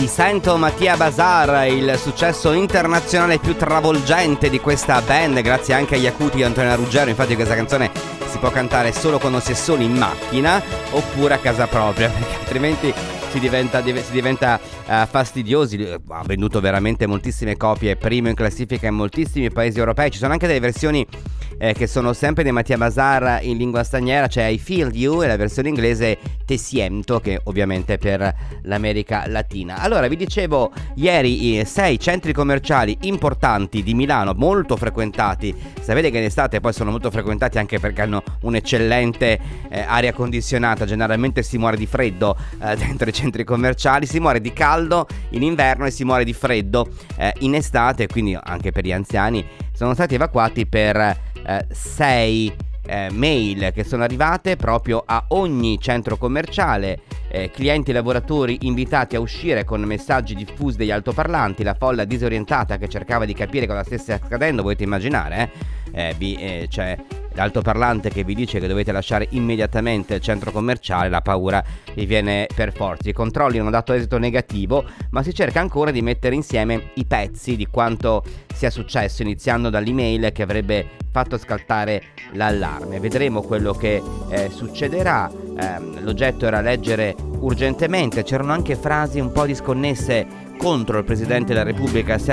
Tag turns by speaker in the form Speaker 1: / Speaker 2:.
Speaker 1: I Sento Mattia Bazar, il successo internazionale più travolgente di questa band, grazie anche agli acuti di Antonio Ruggero. Infatti questa canzone si può cantare solo quando si è soli in macchina oppure a casa propria, perché altrimenti si diventa fastidiosi. Ha venduto veramente moltissime copie, primo in classifica in moltissimi paesi europei. Ci sono anche delle versioni che sono sempre di Mattia Bazar in lingua straniera, c'è I Feel You e la versione inglese Te Siento, che ovviamente è per l'America Latina. Allora, vi dicevo ieri 6 centri commerciali importanti di Milano, molto frequentati. Sapete che in estate poi sono molto frequentati anche perché hanno un'eccellente aria condizionata. Generalmente si muore di freddo dentro i centri commerciali, si muore di caldo in inverno e si muore di freddo in estate, quindi anche per gli anziani. Sono stati evacuati per 6 mail che sono arrivate proprio a ogni centro commerciale. Clienti e lavoratori invitati a uscire con messaggi diffusi dagli altoparlanti, la folla disorientata che cercava di capire cosa stesse accadendo. Potete immaginare, c'è l'altoparlante che vi dice che dovete lasciare immediatamente il centro commerciale, la paura vi viene per forza. I controlli hanno dato esito negativo, ma si cerca ancora di mettere insieme i pezzi di quanto sia successo, iniziando dall'email che avrebbe fatto scattare l'allarme. Vedremo quello che succederà. L'oggetto era leggere urgentemente, c'erano anche frasi un po' disconnesse contro il Presidente della Repubblica